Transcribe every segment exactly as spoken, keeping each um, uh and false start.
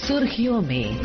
सुर्खियों में।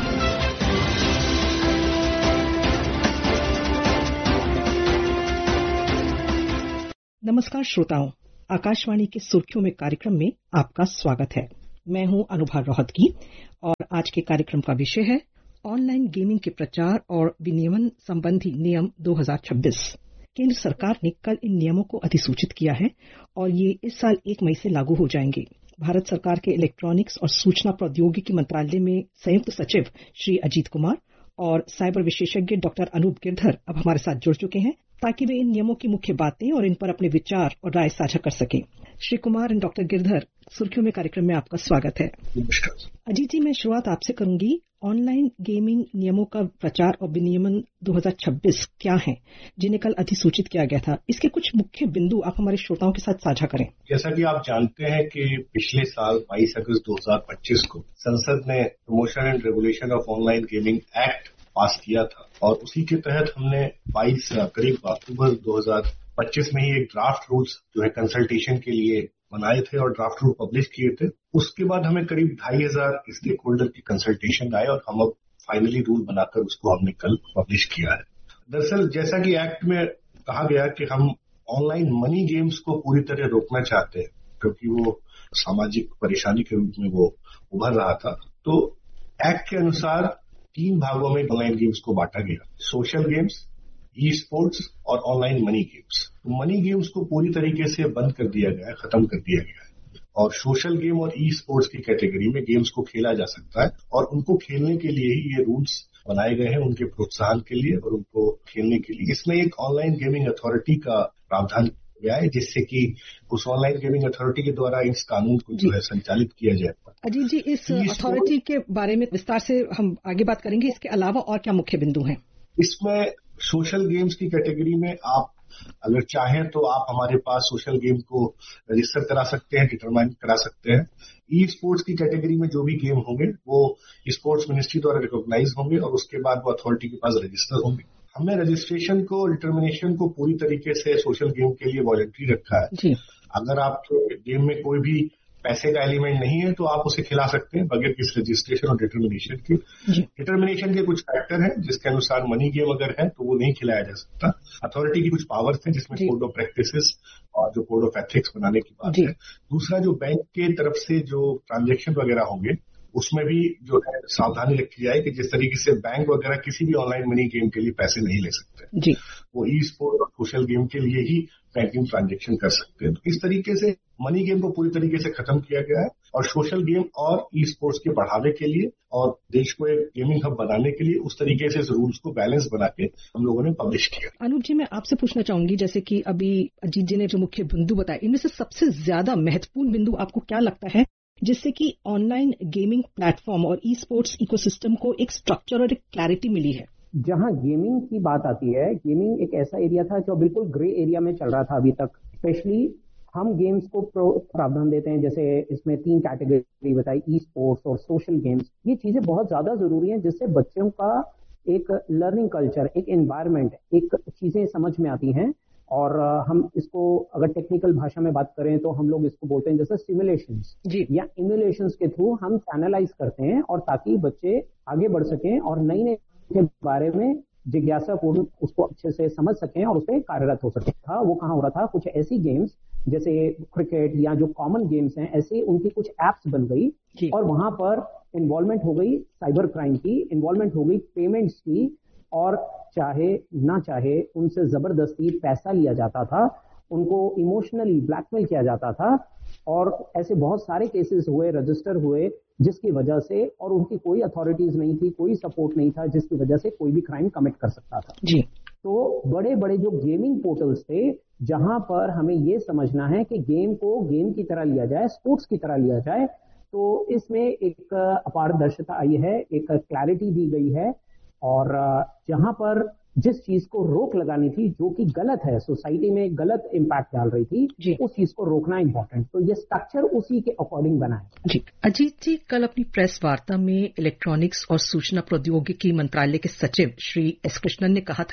नमस्कार श्रोताओं, आकाशवाणी के सुर्खियों में कार्यक्रम में आपका स्वागत है। मैं हूं अनुभा रोहतगी और आज के कार्यक्रम का विषय है ऑनलाइन गेमिंग के प्रचार और विनियमन संबंधी नियम दो हज़ार छब्बीस। केंद्र सरकार ने कल इन नियमों को अधिसूचित किया है और ये इस साल एक मई से लागू हो जाएंगे। भारत सरकार के इलेक्ट्रॉनिक्स और सूचना प्रौद्योगिकी मंत्रालय में संयुक्त सचिव श्री अजीत कुमार और साइबर विशेषज्ञ डॉक्टर अनूप गिरधर अब हमारे साथ जुड़ चुके हैं ताकि वे इन नियमों की मुख्य बातें और इन पर अपने विचार और राय साझा कर सकें। श्री कुमार और डॉक्टर गिरधर, सुर्खियों में कार्यक्रम में आपका स्वागत है। अजीत जी, मैं शुरुआत आपसे करूंगी। ऑनलाइन गेमिंग नियमों का प्रचार और विनियमन दो हज़ार छब्बीस क्या है, जिन्हें कल अधिसूचित किया गया था? इसके कुछ मुख्य बिंदु आप हमारे श्रोताओं के साथ साझा करें। जैसा कि आप जानते हैं कि पिछले साल बाईस अगस्त दो हज़ार पच्चीस को संसद ने promotion and regulation of online gaming act पास किया था और उसी के तहत हमने बाईस करीब अक्टूबर दो हज़ार पच्चीस में ही एक ड्राफ्ट रूल्स जो है कंसल्टेशन के लिए बनाए थे और ड्राफ्ट रूल पब्लिश किए थे। उसके बाद हमें करीब ढाई हजार स्टेक होल्डर की कंसल्टेशन आए और हम अब फाइनली रूल बनाकर उसको हमने कल पब्लिश किया है। दरअसल जैसा कि एक्ट में कहा गया कि हम ऑनलाइन मनी गेम्स को पूरी तरह रोकना चाहते हैं क्योंकि वो सामाजिक परेशानी के रूप में वो उभर रहा था। तो एक्ट के अनुसार तीन भागों में ऑनलाइन गेम्स को बांटा गया, सोशल गेम्स, ई स्पोर्ट्स और ऑनलाइन मनी गेम्स। तो मनी गेम्स को पूरी तरीके से बंद कर दिया गया है, खत्म कर दिया गया है और सोशल गेम और ई स्पोर्ट्स की कैटेगरी में गेम्स को खेला जा सकता है और उनको खेलने के लिए ही ये रूल्स बनाए गए हैं, उनके प्रोत्साहन के लिए और उनको खेलने के लिए। इसमें एक ऑनलाइन गेमिंग अथॉरिटी का प्रावधान गया है जिससे कि उस ऑनलाइन गेमिंग अथॉरिटी के द्वारा इस कानून को जो है संचालित किया जाए। अजीत जी, इस अथॉरिटी के बारे में विस्तार से हम आगे बात करेंगे। इसके अलावा और क्या मुख्य बिंदु हैं? इसमें सोशल गेम्स की कैटेगरी में आप अगर चाहें तो आप हमारे पास सोशल गेम को रजिस्टर करा सकते हैं, डिटरमाइन करा सकते हैं। ई स्पोर्ट्स की कैटेगरी में जो भी गेम होंगे वो स्पोर्ट्स मिनिस्ट्री द्वारा रिकॉग्नाइज होंगे और उसके बाद वो अथॉरिटी के पास रजिस्टर होंगे। हमने रजिस्ट्रेशन को, डिटर्मिनेशन को पूरी तरीके से सोशल गेम के लिए वॉलंटरी रखा है जी। अगर आप गेम में कोई भी पैसे का एलिमेंट नहीं है तो आप उसे खिला सकते हैं बगैर किसी रजिस्ट्रेशन और डिटर्मिनेशन के। डिटर्मिनेशन के कुछ फैक्टर हैं जिसके अनुसार मनी गेम अगर है तो वो नहीं खिलाया जा सकता। अथॉरिटी की कुछ पावर्स हैं जिसमें कोड ऑफ प्रैक्टिसेस और जो कोड ऑफ एथिक्स बनाने की बात है। दूसरा, जो बैंक के तरफ से जो ट्रांजेक्शन वगैरह होंगे उसमें भी जो है सावधानी रखी जाए कि जिस तरीके से बैंक वगैरह किसी भी ऑनलाइन मनी गेम के लिए पैसे नहीं ले सकते जी। वो ई स्पोर्ट और सोशल गेम के लिए ही बैंकिंग ट्रांजेक्शन कर सकते हैं। तो इस तरीके से मनी गेम को पूरी तरीके से खत्म किया गया है और सोशल गेम और ई स्पोर्ट्स के बढ़ावे के लिए और देश को एक गेमिंग हब बनाने के लिए उस तरीके से इस रूल्स को बैलेंस बना के हम लोगों ने पब्लिश किया। अनूप जी, मैं आपसे पूछना चाहूंगी, जैसे कि अभी अजीत जी ने जो मुख्य बिंदु बताए, इनमें से सबसे ज्यादा महत्वपूर्ण बिंदु आपको क्या लगता है जिससे कि ऑनलाइन गेमिंग प्लेटफॉर्म और ई स्पोर्ट्स इकोसिस्टम को एक स्ट्रक्चर और एक क्लैरिटी मिली है? जहां गेमिंग की बात आती है, गेमिंग एक ऐसा एरिया था जो बिल्कुल ग्रे एरिया में चल रहा था अभी तक। स्पेशली हम गेम्स को प्रावधान देते हैं, जैसे इसमें तीन कैटेगरी बताई, ई स्पोर्ट्स और सोशल गेम्स। ये चीजें बहुत ज्यादा जरूरी हैं जिससे बच्चों का एक लर्निंग कल्चर, एक एनवायरनमेंट, एक चीजें समझ में आती हैं। और हम इसको अगर टेक्निकल भाषा में बात करें तो हम लोग इसको बोलते हैं जैसे सिमुलेशंस या इमुलेशंस के थ्रू हम चैनलाइज करते हैं और ताकि बच्चे आगे बढ़ सकें और नई नई के बारे में जिज्ञासापूर्ण उसको अच्छे से समझ सकें और उस पर कार्यरत हो सके। था वो कहाँ हो रहा था, कुछ ऐसी गेम्स जैसे क्रिकेट या जो कॉमन गेम्स हैं, ऐसे उनकी कुछ एप्स बन गई और वहां पर इन्वॉल्वमेंट हो गई साइबर क्राइम की, इन्वॉल्वमेंट हो गई पेमेंट्स की और चाहे ना चाहे उनसे जबरदस्ती पैसा लिया जाता था, उनको इमोशनली ब्लैकमेल किया जाता था और ऐसे बहुत सारे केसेस हुए, रजिस्टर हुए जिसकी वजह से, और उनकी कोई अथॉरिटीज नहीं थी, कोई सपोर्ट नहीं था जिसकी वजह से कोई भी क्राइम कमिट कर सकता था जी। तो बड़े बड़े जो गेमिंग पोर्टल्स थे जहां पर हमें ये समझना है कि गेम को गेम की तरह लिया जाए, स्पोर्ट्स की तरह लिया जाए, तो इसमें एक अपारदर्शिता आई है, एक क्लैरिटी दी गई है और जहां पर जिस चीज को रोक लगानी थी जो कि गलत है, सोसाइटी में गलत इम्पैक्ट डाल रही थी, उस चीज को रोकना इम्पोर्टेंट। तो ये स्ट्रक्चर उसी के अकॉर्डिंग बना है जी। अजीत जी, कल अपनी प्रेस वार्ता में इलेक्ट्रॉनिक्स और सूचना प्रौद्योगिकी मंत्रालय के सचिव श्री एस कृष्णन ने कहा था कि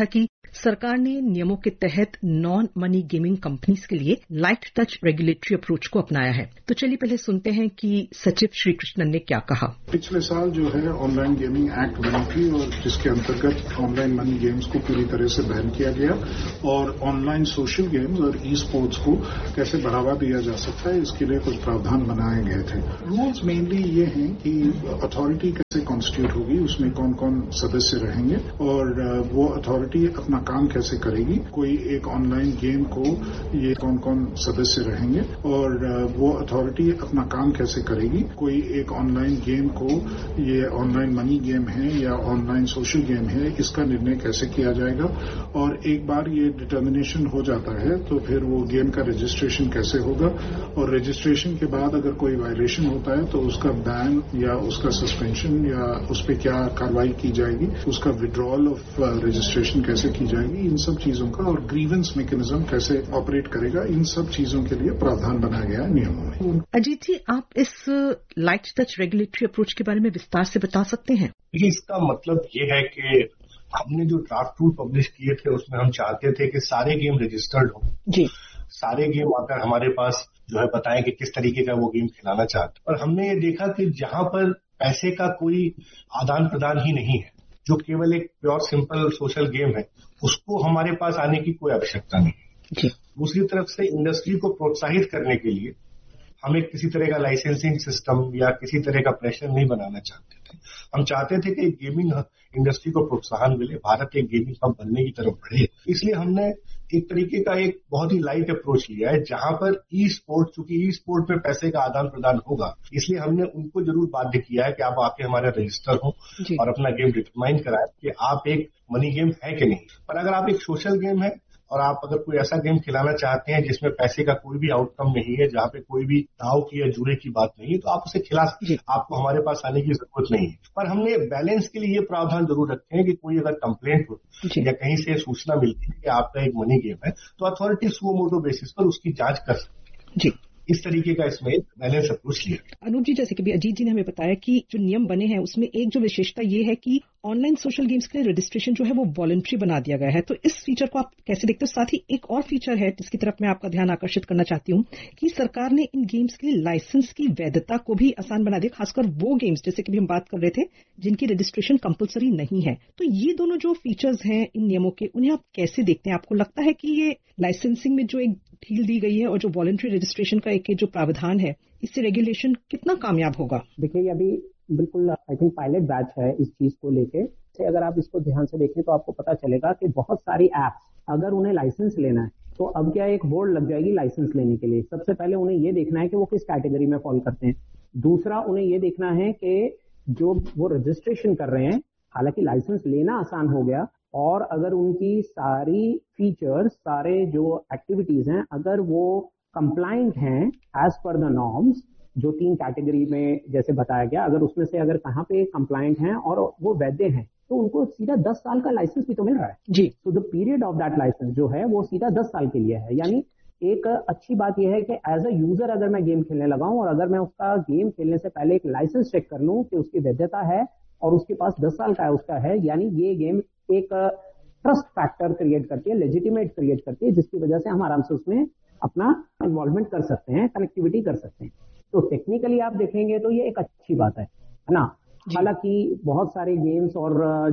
सरकार ने नियमों के तहत नॉन मनी गेमिंग कंपनीज के लिए लाइट टच रेगुलेटरी अप्रोच को अपनाया है। तो चलिए पहले सुनते हैं कि सचिव श्री कृष्णन ने क्या कहा। पिछले साल जो है ऑनलाइन गेमिंग एक्ट बनी थी और जिसके अंतर्गत ऑनलाइन मनी गेम्स को पूरी तरह से बैन किया गया और ऑनलाइन सोशल गेम्स और ई स्पोर्ट्स को कैसे बढ़ावा दिया जा सकता है इसके लिए कुछ प्रावधान बनाए गए थे। रूल्स मेनली ये हैं कि अथॉरिटी कैसे कॉन्स्टिट्यूट होगी, उसमें कौन कौन सदस्य रहेंगे और वो अथॉरिटी अपना काम कैसे करेगी, कोई एक ऑनलाइन गेम को ये कौन कौन सदस्य रहेंगे और वो अथॉरिटी अपना काम कैसे करेगी, कोई एक ऑनलाइन गेम को ये ऑनलाइन मनी गेम है या ऑनलाइन सोशल गेम है, इसका निर्णय कैसे किया जाएगा और एक बार ये डिटर्मिनेशन हो जाता है तो फिर वो गेम का रजिस्ट्रेशन कैसे होगा और रजिस्ट्रेशन के बाद अगर कोई वायलेशन होता है तो उसका बैन या उसका सस्पेंशन या उस पर क्या कार्रवाई की जाएगी, उसका विड्रॉल ऑफ रजिस्ट्रेशन कैसे की जाएगी, इन सब चीजों का और ग्रीवेंस मैकेनिज्म कैसे ऑपरेट करेगा, इन सब चीजों के लिए प्रावधान बनाया गया है नियमों में। अजीत जी, आप इस लाइट टच रेगुलेटरी अप्रोच के बारे में विस्तार से बता सकते हैं? देखिए, इसका मतलब ये है कि हमने जो ड्राफ्ट रूल पब्लिश किए थे उसमें हम चाहते थे कि सारे गेम रजिस्टर्ड हो जी, सारे गेम आकर हमारे पास जो है बताएं कि किस तरीके का वो गेम खिलाना चाहते। और हमने ये देखा कि जहां पर पैसे का कोई आदान प्रदान ही नहीं है, जो केवल एक प्योर सिंपल सोशल गेम है, उसको हमारे पास आने की कोई आवश्यकता नहीं है। दूसरी तरफ से इंडस्ट्री को प्रोत्साहित करने के लिए हमें किसी तरह का लाइसेंसिंग सिस्टम या किसी तरह का प्रेशर नहीं बनाना चाहते थे। हम चाहते थे कि गेमिंग इंडस्ट्री को प्रोत्साहन मिले, भारत एक गेमिंग हब बनने की तरफ बढ़े। इसलिए हमने एक तरीके का एक बहुत ही लाइट अप्रोच लिया है, जहां पर ई स्पोर्ट, चूंकि ई स्पोर्ट में पैसे का आदान प्रदान होगा, इसलिए हमने उनको जरूर बाध्य किया है कि आप आके हमारे रजिस्टर हो और अपना गेम डिटरमाइन कराएं कि आप एक मनी गेम है कि नहीं। पर अगर आप एक सोशल गेम है और आप अगर कोई ऐसा गेम खिलाना चाहते हैं जिसमें पैसे का कोई भी आउटकम नहीं है, जहां पे कोई भी दाव की या जुए की बात नहीं है, तो आप उसे खिला सकते हैं, आपको हमारे पास आने की जरूरत नहीं है। पर हमने बैलेंस के लिए ये प्रावधान जरूर रखे हैं कि कोई अगर कंप्लेंट हो या कहीं से सूचना मिलती है कि आपका एक मनी गेम है, तो अथॉरिटी सुओ मोटो बेसिस पर उसकी जांच कर सकती है जी। इस तरीके का इसमें बैलेंस अप्रोच लिया। अनूप जी, जैसे कि भी अजीत जी ने हमें बताया कि जो नियम बने हैं उसमें एक जो विशेषता ये है कि ऑनलाइन सोशल गेम्स के लिए रजिस्ट्रेशन जो है वो वॉलंटरी बना दिया गया है। तो इस फीचर को आप कैसे देखते हो? साथ ही एक और फीचर है जिसकी तरफ मैं आपका ध्यान आकर्षित करना चाहती हूँ कि सरकार ने इन गेम्स के लिए लाइसेंस की वैधता को भी आसान बना दिया, खासकर वो गेम्स जैसे कि भी हम बात कर रहे थे जिनकी रजिस्ट्रेशन कंपलसरी नहीं है। तो ये दोनों जो फीचर्स हैं इन नियमों के, उन्हें आप कैसे देखते हैं? आपको लगता है कि ये लाइसेंसिंग में जो एक ढील दी गई है और जो वॉलंटरी रजिस्ट्रेशन का एक जो प्रावधान है, इससे रेगुलेशन कितना कामयाब होगा? देखिए, अभी बिल्कुल आई थिंक पायलट बैच है इस चीज को लेके। अगर आप इसको ध्यान से देखें तो आपको पता चलेगा कि बहुत सारी एप्स, अगर उन्हें लाइसेंस लेना है तो अब क्या एक होल्ड लग जाएगी लाइसेंस लेने के लिए। सबसे पहले उन्हें ये देखना है कि वो किस कैटेगरी में फॉल करते हैं। दूसरा, उन्हें ये देखना है कि जो वो रजिस्ट्रेशन कर रहे हैं, हालांकि लाइसेंस लेना आसान हो गया, और अगर उनकी सारी फीचर्स, सारे जो एक्टिविटीज हैं, अगर वो कंप्लाइंट हैं एज पर द नॉर्म्स, जो तीन कैटेगरी में जैसे बताया गया, अगर उसमें से अगर कहाँ पे कंप्लाइंट हैं और वो वैध हैं, तो उनको सीधा दस साल का लाइसेंस भी तो मिल रहा है जी। तो the period of that licence जो है वो सीधा दस साल के लिए है। यानी एक अच्छी बात यह है कि एज अ यूजर अगर मैं गेम खेलने लगा हूं और अगर मैं उसका गेम खेलने से पहले एक लाइसेंस चेक कर लूं कि उसकी वैधता है और उसके पास दस साल का है उसका है, यानी ये गेम एक ट्रस्ट फैक्टर क्रिएट करती है, लेजिटिमेट क्रिएट करती है, जिसकी वजह से हम आराम से उसमें अपना इन्वॉल्वमेंट कर सकते हैं, कनेक्टिविटी कर सकते हैं। तो टेक्निकली आप देखेंगे तो ये एक अच्छी बात है है ना। हालांकि बहुत सारे गेम्स और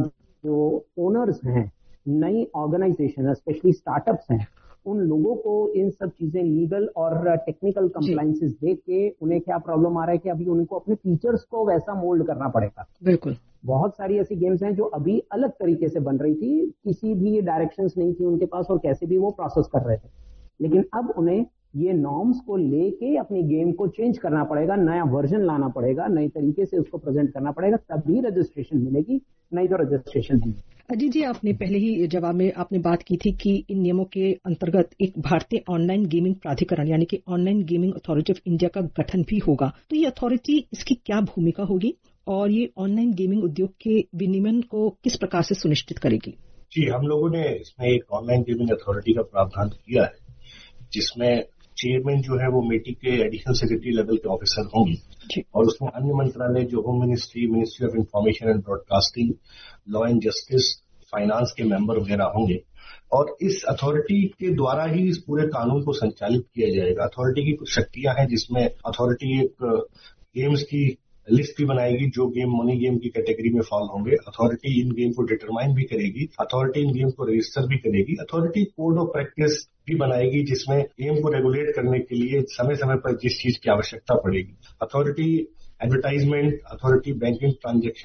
जो ओनर्स हैं, नई ऑर्गेनाइजेशन, स्पेशली स्टार्टअप्स हैं, उन लोगों को इन सब चीजें लीगल और टेक्निकल कंप्लायंसेस देख के उन्हें क्या प्रॉब्लम आ रहा है कि अभी उनको अपने फीचर्स को वैसा मोल्ड करना पड़ेगा। बिल्कुल, बहुत सारी ऐसी गेम्स हैं जो अभी अलग तरीके से बन रही थी, किसी भी डायरेक्शंस नहीं थी उनके पास और कैसे भी वो प्रोसेस कर रहे थे, लेकिन अब उन्हें ये नॉर्म्स को लेके अपनी गेम को चेंज करना पड़ेगा, नया वर्जन लाना पड़ेगा, नए तरीके से उसको प्रेजेंट करना पड़ेगा, तभी रजिस्ट्रेशन मिलेगी, नहीं तो रजिस्ट्रेशन नहीं। अजीत जी, आपने पहले ही जवाब में आपने बात की थी कि इन नियमों के अंतर्गत एक भारतीय ऑनलाइन गेमिंग प्राधिकरण यानी कि online gaming authority of India का गठन भी होगा। तो ये अथॉरिटी, इसकी क्या भूमिका होगी और ये ऑनलाइन गेमिंग उद्योग के विनियमन को किस प्रकार से सुनिश्चित करेगी? जी, हम लोगों ने इसमें एक ऑनलाइन गेमिंग अथॉरिटी का प्रावधान किया है, जिसमें चेयरमैन जो है वो मेटी के एडिशनल सेक्रेटरी लेवल के ऑफिसर होंगे और उसमें अन्य मंत्रालय जो home ministry, ministry of information and broadcasting, law and justice, finance के मेंबर वगैरह होंगे और इस अथॉरिटी के द्वारा ही इस पूरे कानून को संचालित किया जाएगा। अथॉरिटी की कुछ शक्तियां हैं जिसमें अथॉरिटी एक गेम्स की लिस्ट भी बनाएगी जो गेम मनी गेम की कैटेगरी में फॉल होंगे। अथॉरिटी इन गेम को डिटरमाइन भी करेगी, अथॉरिटी इन गेम को रजिस्टर भी करेगी, अथॉरिटी कोड ऑफ प्रैक्टिस भी बनाएगी जिसमें गेम को रेगुलेट करने के लिए समय समय पर जिस चीज की आवश्यकता पड़ेगी। Authority advertisement, authority banking transaction